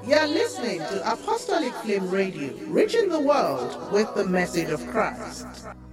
You're listening to Apostolic Flame Radio, reaching the world with the message of Christ.